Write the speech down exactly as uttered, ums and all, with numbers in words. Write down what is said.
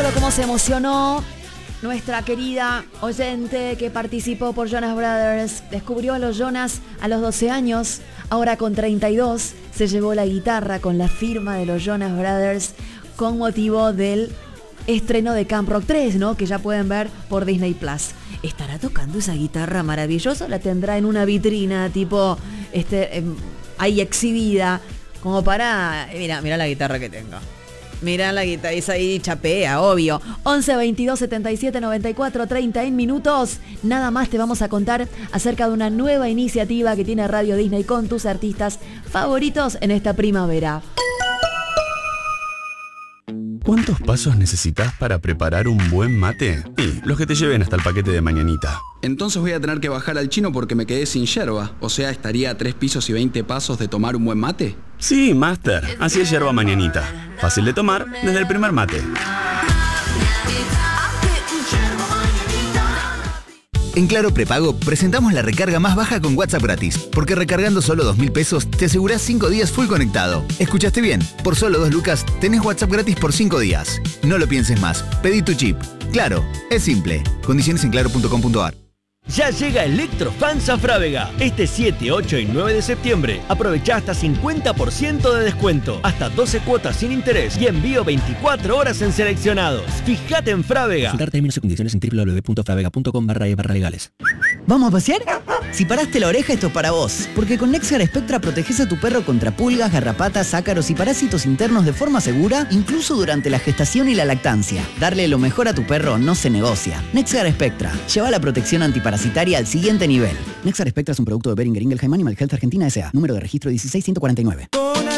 acuerdo cómo se emocionó nuestra querida oyente que participó por Jonas Brothers. Descubrió a los Jonas a los doce años, ahora con treinta y dos se llevó la guitarra con la firma de los Jonas Brothers con motivo del estreno de Camp Rock tres, ¿no? Que ya pueden ver por Disney Plus. ¿Estará tocando esa guitarra maravillosa? ¿La tendrá en una vitrina tipo este, eh, ahí exhibida? Como para... Mira, mira la guitarra que tengo. Mira la guitarra, esa ahí chapea, obvio. once, veintidós, setenta y siete, noventa y cuatro, treinta en minutos. Nada más te vamos a contar acerca de una nueva iniciativa que tiene Radio Disney con tus artistas favoritos en esta primavera. ¿Cuántos pasos necesitas para preparar un buen mate? Y los que te lleven hasta el paquete de mañanita. Entonces voy a tener que bajar al chino porque me quedé sin yerba. O sea, estaría a tres pisos y veinte pasos de tomar un buen mate. Sí, Master. Así es yerba mañanita. Fácil de tomar desde el primer mate. En Claro Prepago presentamos la recarga más baja con WhatsApp gratis, porque recargando solo dos mil pesos te asegurás cinco días full conectado. ¿Escuchaste bien? Por solo dos lucas tenés WhatsApp gratis por cinco días. No lo pienses más, pedí tu chip. Claro, es simple. Condiciones en claro punto com punto a r. Ya llega Electrofans a Frávega. Este siete, ocho y nueve de septiembre. Aprovecha hasta cincuenta por ciento de descuento, hasta doce cuotas sin interés y envío veinticuatro horas en seleccionados. Fíjate en Frávega. Consultar términos y condiciones en doble u doble u doble u punto fravega punto com barra e barra legales. ¿Vamos a pasear? Si paraste la oreja, esto es para vos. Porque con Nexar Spectra proteges a tu perro contra pulgas, garrapatas, ácaros y parásitos internos de forma segura, incluso durante la gestación y la lactancia. Darle lo mejor a tu perro no se negocia. Nexar Spectra. Lleva la protección antiparasitaria al siguiente nivel. Nexar Spectra es un producto de Boehringer Ingelheim Animal Health Argentina S A. Número de registro dieciséis ciento cuarenta y nueve.